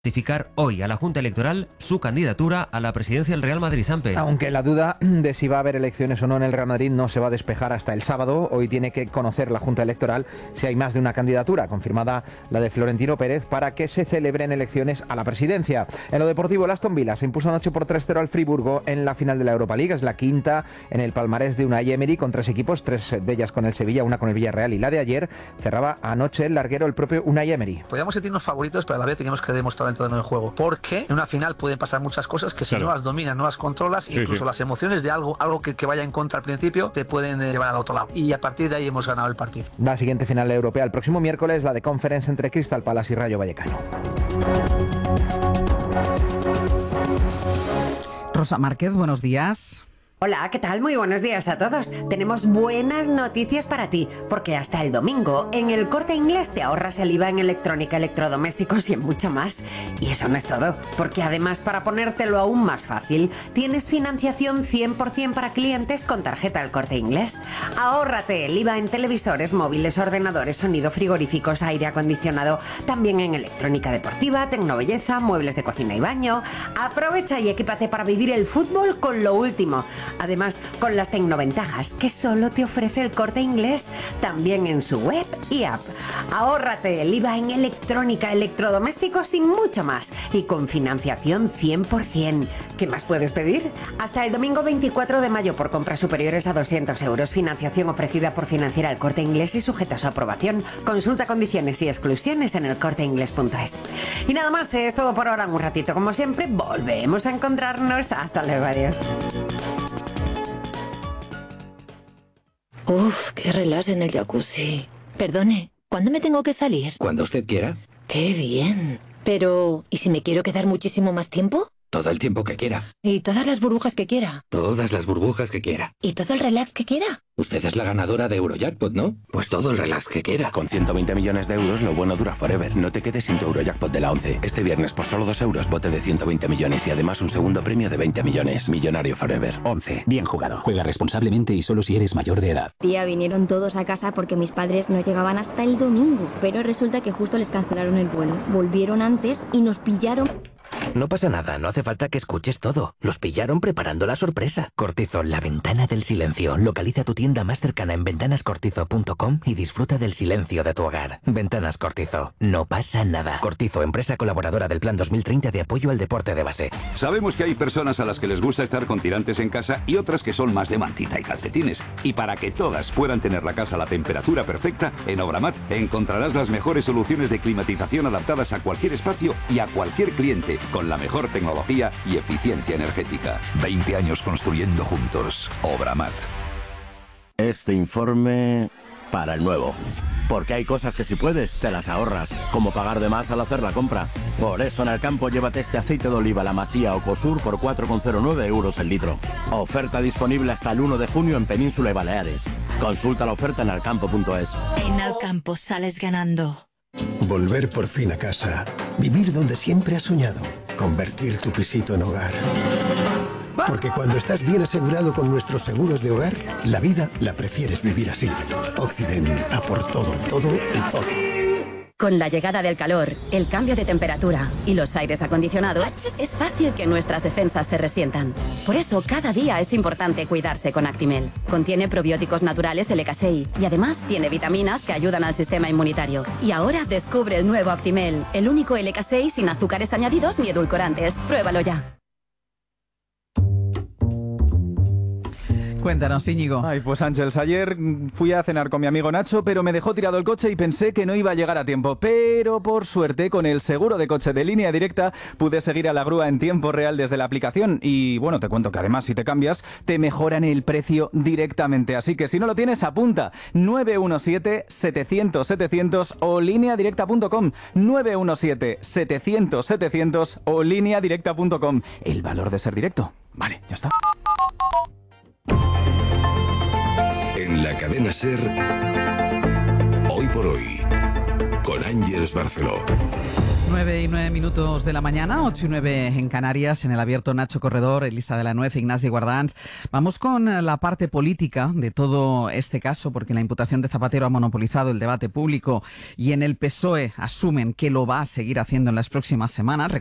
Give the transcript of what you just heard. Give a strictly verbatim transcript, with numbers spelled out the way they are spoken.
Notificar hoy a la Junta Electoral su candidatura a la presidencia del Real Madrid, Sampe. Aunque la duda de si va a haber elecciones o no en el Real Madrid no se va a despejar hasta el sábado, hoy tiene que conocer la Junta Electoral si hay más de una candidatura, confirmada la de Florentino Pérez, para que se celebren elecciones a la presidencia. En lo deportivo, el Aston Villa se impuso anoche por tres cero al Friburgo en la final de la Europa League. Es la quinta en el palmarés de Unai Emery, con tres equipos, tres de ellas con el Sevilla, una con el Villarreal y la de ayer. Cerraba anoche el larguero el propio Unai Emery. Podríamos sentirnos favoritos, pero a la vez teníamos que demostrar dentro del juego, porque en una final pueden pasar muchas cosas que si claro. no las dominas, no las controlas, sí, incluso sí. las emociones de algo algo que, que vaya en contra al principio te pueden eh, llevar al otro lado, y a partir de ahí hemos ganado el partido. La siguiente final europea el próximo miércoles, la de Conference entre Crystal Palace y Rayo Vallecano. Rosa Márquez, buenos días. Hola, ¿qué tal? Muy buenos días a todos. Tenemos buenas noticias para ti, porque hasta el domingo en El Corte Inglés te ahorras el I V A en electrónica, electrodomésticos y en mucho más. Y eso no es todo, porque además, para ponértelo aún más fácil, tienes financiación cien por ciento para clientes con tarjeta El Corte Inglés. Ahórrate el I V A en televisores, móviles, ordenadores, sonido, frigoríficos, aire acondicionado, también en electrónica deportiva, tecnobelleza, muebles de cocina y baño. Aprovecha y equípate para vivir el fútbol con lo último. Además, con las tecnoventajas que solo te ofrece El Corte Inglés, también en su web y app. Ahórrate el I V A en electrónica, electrodomésticos y mucho más. Y con financiación cien por ciento. ¿Qué más puedes pedir? Hasta el domingo veinticuatro de mayo por compras superiores a doscientos euros. Financiación ofrecida por Financiera El Corte Inglés y sujeta a su aprobación. Consulta condiciones y exclusiones en el corte inglés punto es. Y nada más, es todo por ahora. Un ratito, como siempre, volvemos a encontrarnos. Hasta luego, adiós. Uf, qué relax en el jacuzzi. Perdone, ¿cuándo me tengo que salir? Cuando usted quiera. ¡Qué bien! Pero, ¿y si me quiero quedar muchísimo más tiempo? Todo el tiempo que quiera. ¿Y todas las burbujas que quiera? Todas las burbujas que quiera. ¿Y todo el relax que quiera? Usted es la ganadora de Eurojackpot, ¿no? Pues todo el relax que quiera. Con ciento veinte millones de euros, lo bueno dura forever. No te quedes sin tu Eurojackpot de la once. Este viernes, por solo dos euros, bote de ciento veinte millones y además un segundo premio de veinte millones. Millonario forever. once. Bien jugado. Juega responsablemente y solo si eres mayor de edad. Tía, vinieron todos a casa porque mis padres no llegaban hasta el domingo. Pero resulta que justo les cancelaron el vuelo. Volvieron antes y nos pillaron... No pasa nada, no hace falta que escuches todo. Los pillaron preparando la sorpresa. Cortizo, la ventana del silencio. Localiza tu tienda más cercana en ventanas cortizo punto com y disfruta del silencio de tu hogar. Ventanas Cortizo. No pasa nada. Cortizo, empresa colaboradora del Plan dos mil treinta de apoyo al deporte de base. Sabemos que hay personas a las que les gusta estar con tirantes en casa y otras que son más de mantita y calcetines. Y para que todas puedan tener la casa a la temperatura perfecta, en Obramat encontrarás las mejores soluciones de climatización adaptadas a cualquier espacio y a cualquier cliente, con la mejor tecnología y eficiencia energética. veinte años construyendo juntos. Obramat. Este informe para el nuevo. Porque hay cosas que si puedes, te las ahorras. Como pagar de más al hacer la compra. Por eso en el campo llévate este aceite de oliva La Masía o Cosur por cuatro coma cero nueve euros el litro. Oferta disponible hasta el uno de junio en Península y Baleares. Consulta la oferta en alcampo punto es. En Alcampo sales ganando. Volver por fin a casa. Vivir donde siempre has soñado. Convertir tu pisito en hogar. Porque cuando estás bien asegurado con nuestros seguros de hogar, la vida la prefieres vivir así. Occident, a por todo, todo y todo. Con la llegada del calor, el cambio de temperatura y los aires acondicionados, es fácil que nuestras defensas se resientan. Por eso, cada día es importante cuidarse con Actimel. Contiene probióticos naturales L K seis y además tiene vitaminas que ayudan al sistema inmunitario. Y ahora descubre el nuevo Actimel, el único L K seis sin azúcares añadidos ni edulcorantes. Pruébalo ya. Cuéntanos, Íñigo. Ay, pues Ángeles, ayer fui a cenar con mi amigo Nacho, pero me dejó tirado el coche y pensé que no iba a llegar a tiempo. Pero por suerte, con el seguro de coche de Línea Directa, pude seguir a la grúa en tiempo real desde la aplicación. Y bueno, te cuento que además, si te cambias, te mejoran el precio directamente. Así que si no lo tienes, apunta. nueve uno siete, setecientos, setecientos o línea directa punto com. nueve uno siete, setecientos, setecientos o línea directa punto com. El valor de ser directo. Vale, ya está. En la cadena SER, Hoy por Hoy, con Ángeles Barceló. nueve y nueve minutos de la mañana, ocho y nueve en Canarias, en el abierto Nacho Corredor, Elisa de la Nuez, Ignasi Guardans. Vamos con la parte política de todo este caso, porque la imputación de Zapatero ha monopolizado el debate público y en el P S O E asumen que lo va a seguir haciendo en las próximas semanas.